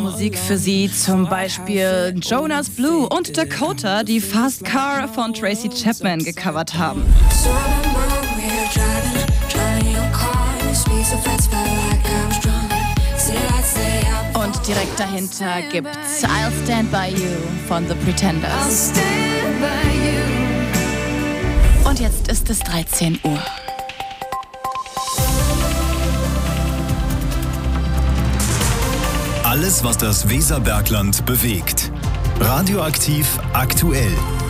Musik für Sie, zum Beispiel Jonas Blue und Dakota, die Fast Car von Tracy Chapman gecovert haben. Und direkt dahinter gibt's I'll Stand By You von The Pretenders. Und jetzt ist es 13 Uhr. Alles, was das Weserbergland bewegt. Radioaktiv aktuell.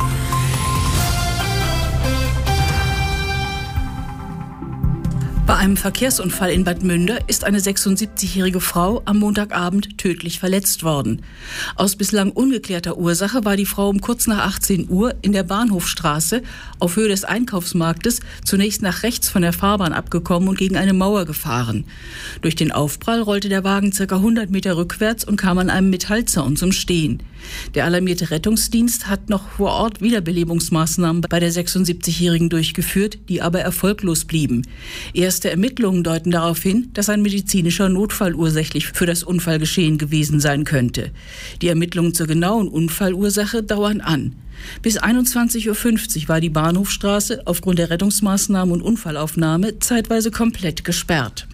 Bei einem Verkehrsunfall in Bad Münder ist eine 76-jährige Frau am Montagabend tödlich verletzt worden. Aus bislang ungeklärter Ursache war die Frau um kurz nach 18 Uhr in der Bahnhofstraße auf Höhe des Einkaufsmarktes zunächst nach rechts von der Fahrbahn abgekommen und gegen eine Mauer gefahren. Durch den Aufprall rollte der Wagen ca. 100 Meter rückwärts und kam an einem Metallzaun zum Stehen. Der alarmierte Rettungsdienst hat noch vor Ort Wiederbelebungsmaßnahmen bei der 76-Jährigen durchgeführt, die aber erfolglos blieben. Erste Ermittlungen deuten darauf hin, dass ein medizinischer Notfall ursächlich für das Unfallgeschehen gewesen sein könnte. Die Ermittlungen zur genauen Unfallursache dauern an. Bis 21.50 Uhr war die Bahnhofstraße aufgrund der Rettungsmaßnahmen und Unfallaufnahme zeitweise komplett gesperrt.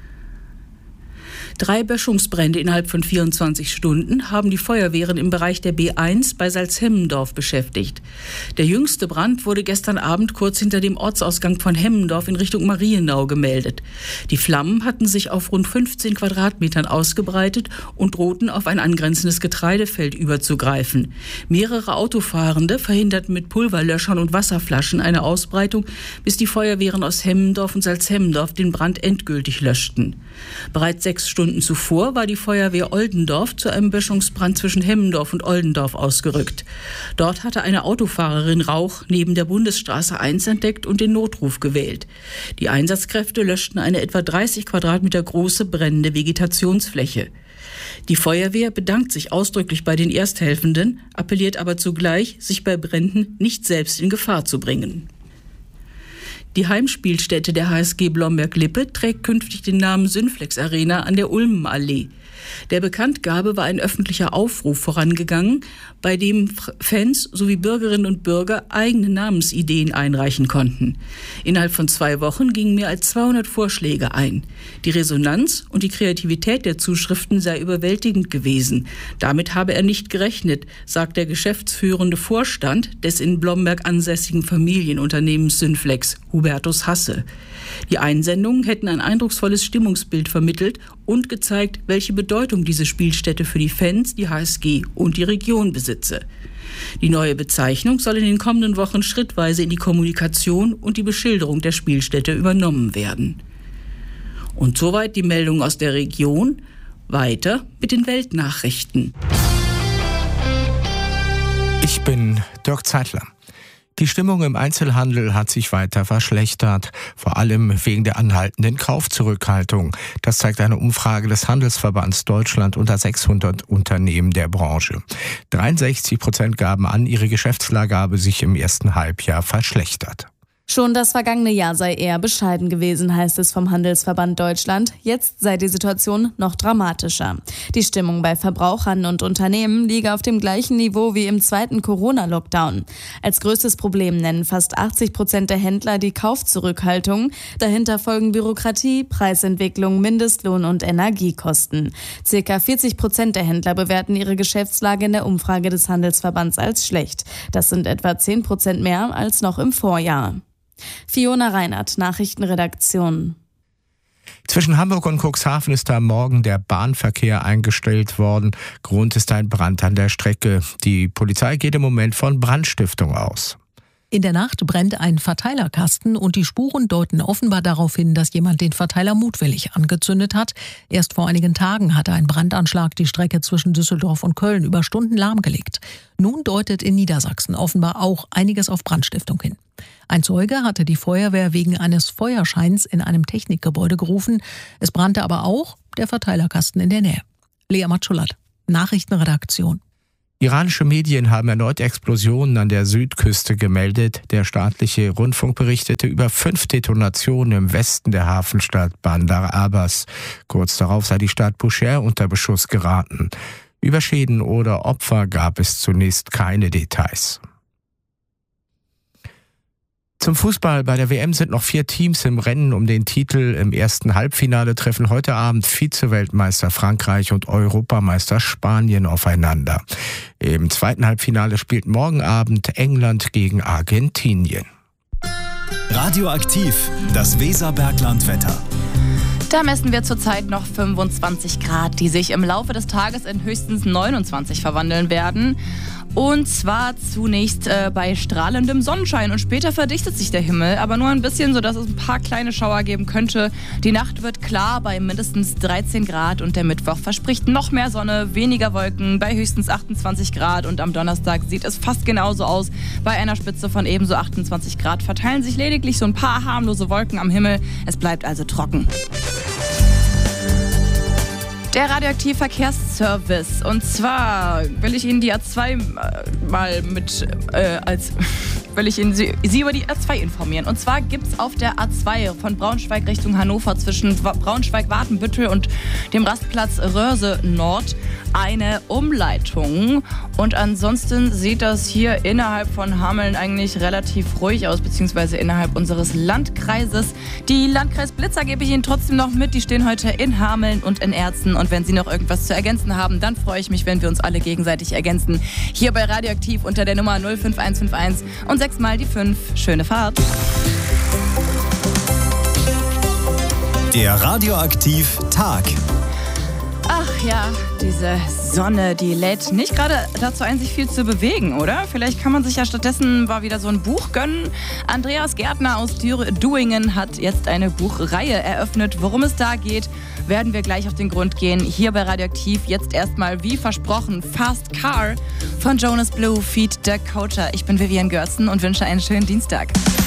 3 Böschungsbrände innerhalb von 24 Stunden haben die Feuerwehren im Bereich der B1 bei Salzhemmendorf beschäftigt. Der jüngste Brand wurde gestern Abend kurz hinter dem Ortsausgang von Hemmendorf in Richtung Marienau gemeldet. Die Flammen hatten sich auf rund 15 Quadratmetern ausgebreitet und drohten auf ein angrenzendes Getreidefeld überzugreifen. Mehrere Autofahrende verhinderten mit Pulverlöschern und Wasserflaschen eine Ausbreitung, bis die Feuerwehren aus Hemmendorf und Salzhemmendorf den Brand endgültig löschten. Bereits 6 Stunden zuvor war die Feuerwehr Oldendorf zu einem Böschungsbrand zwischen Hemmendorf und Oldendorf ausgerückt. Dort hatte eine Autofahrerin Rauch neben der Bundesstraße 1 entdeckt und den Notruf gewählt. Die Einsatzkräfte löschten eine etwa 30 Quadratmeter große brennende Vegetationsfläche. Die Feuerwehr bedankt sich ausdrücklich bei den Ersthelfenden, appelliert aber zugleich, sich bei Bränden nicht selbst in Gefahr zu bringen. Die Heimspielstätte der HSG Blomberg-Lippe trägt künftig den Namen Synflex Arena an der Ulmenallee. Der Bekanntgabe war ein öffentlicher Aufruf vorangegangen, bei dem Fans sowie Bürgerinnen und Bürger eigene Namensideen einreichen konnten. Innerhalb von 2 Wochen gingen mehr als 200 Vorschläge ein. Die Resonanz und die Kreativität der Zuschriften sei überwältigend gewesen. Damit habe er nicht gerechnet, sagt der geschäftsführende Vorstand des in Blomberg ansässigen Familienunternehmens Synflex, Hubertus Hasse. Die Einsendungen hätten ein eindrucksvolles Stimmungsbild vermittelt und gezeigt, welche Bedeutung diese Spielstätte für die Fans, die HSG und die Region besitze. Die neue Bezeichnung soll in den kommenden Wochen schrittweise in die Kommunikation und die Beschilderung der Spielstätte übernommen werden. Und soweit die Meldung aus der Region. Weiter mit den Weltnachrichten. Ich bin Dirk Zeitler. Die Stimmung im Einzelhandel hat sich weiter verschlechtert, vor allem wegen der anhaltenden Kaufzurückhaltung. Das zeigt eine Umfrage des Handelsverbands Deutschland unter 600 Unternehmen der Branche. 63% gaben an, ihre Geschäftslage habe sich im ersten Halbjahr verschlechtert. Schon das vergangene Jahr sei eher bescheiden gewesen, heißt es vom Handelsverband Deutschland. Jetzt sei die Situation noch dramatischer. Die Stimmung bei Verbrauchern und Unternehmen liege auf dem gleichen Niveau wie im zweiten Corona-Lockdown. Als größtes Problem nennen fast 80% der Händler die Kaufzurückhaltung. Dahinter folgen Bürokratie, Preisentwicklung, Mindestlohn und Energiekosten. Circa 40% der Händler bewerten ihre Geschäftslage in der Umfrage des Handelsverbands als schlecht. Das sind etwa 10% mehr als noch im Vorjahr. Fiona Reinert, Nachrichtenredaktion. Zwischen Hamburg und Cuxhaven ist am Morgen der Bahnverkehr eingestellt worden. Grund ist ein Brand an der Strecke. Die Polizei geht im Moment von Brandstiftung aus. In der Nacht brennt ein Verteilerkasten und die Spuren deuten offenbar darauf hin, dass jemand den Verteiler mutwillig angezündet hat. Erst vor einigen Tagen hatte ein Brandanschlag die Strecke zwischen Düsseldorf und Köln über Stunden lahmgelegt. Nun deutet in Niedersachsen offenbar auch einiges auf Brandstiftung hin. Ein Zeuge hatte die Feuerwehr wegen eines Feuerscheins in einem Technikgebäude gerufen. Es brannte aber auch der Verteilerkasten in der Nähe. Lea Matschulat, Nachrichtenredaktion. Iranische Medien haben erneut Explosionen an der Südküste gemeldet. Der staatliche Rundfunk berichtete über 5 Detonationen im Westen der Hafenstadt Bandar Abbas. Kurz darauf sei die Stadt Bushehr unter Beschuss geraten. Über Schäden oder Opfer gab es zunächst keine Details. Zum Fußball. Bei der WM sind noch 4 Teams im Rennen um den Titel. Im ersten Halbfinale treffen heute Abend Vize-Weltmeister Frankreich und Europameister Spanien aufeinander. Im zweiten Halbfinale spielt morgen Abend England gegen Argentinien. Radioaktiv, das Weserbergland-Wetter. Da messen wir zurzeit noch 25 Grad, die sich im Laufe des Tages in höchstens 29 verwandeln werden. Und zwar zunächst bei strahlendem Sonnenschein und später verdichtet sich der Himmel, aber nur ein bisschen, sodass es ein paar kleine Schauer geben könnte. Die Nacht wird klar bei mindestens 13 Grad und der Mittwoch verspricht noch mehr Sonne, weniger Wolken bei höchstens 28 Grad und am Donnerstag sieht es fast genauso aus. Bei einer Spitze von ebenso 28 Grad verteilen sich lediglich so ein paar harmlose Wolken am Himmel. Es bleibt also trocken. Der Radioaktiv-Verkehrsservice. Und zwar will ich Ihnen die A2 Sie über die A2 informieren. Und zwar gibt es auf der A2 von Braunschweig Richtung Hannover zwischen Braunschweig-Watenbüttel und dem Rastplatz Röhrse Nord eine Umleitung. Und ansonsten sieht das hier innerhalb von Hameln eigentlich relativ ruhig aus, beziehungsweise innerhalb unseres Landkreises. Die Landkreisblitzer gebe ich Ihnen trotzdem noch mit. Die stehen heute in Hameln und in Erzen. Und wenn Sie noch irgendwas zu ergänzen haben, dann freue ich mich, wenn wir uns alle gegenseitig ergänzen. Hier bei Radioaktiv unter der Nummer 05151 und 6 mal die 5. Schöne Fahrt. Der Radioaktiv-Tag. Ach ja, diese Sonne, die lädt nicht gerade dazu ein, sich viel zu bewegen, oder? Vielleicht kann man sich ja stattdessen mal wieder so ein Buch gönnen. Andreas Gärtner aus Duingen hat jetzt eine Buchreihe eröffnet. Worum es da geht, werden wir gleich auf den Grund gehen. Hier bei Radioaktiv jetzt erstmal, wie versprochen, Fast Car von Jonas Blue feat. Dakota. Ich bin Vivian Görzen und wünsche einen schönen Dienstag.